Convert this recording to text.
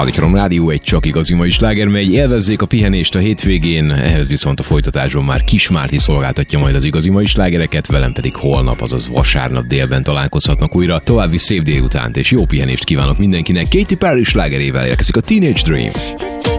Szalikrom Rádió, egy csak igazi mai sláger megy, élvezzék a pihenést a hétvégén, ehhez viszont a folytatásban már Kis Márti szolgáltatja majd az igazi mai slágereket, velem pedig holnap, azaz vasárnap délben találkozhatnak újra. További szép délutánt és jó pihenést kívánok mindenkinek. Katy Perry slágerével érkezik a Teenage Dream.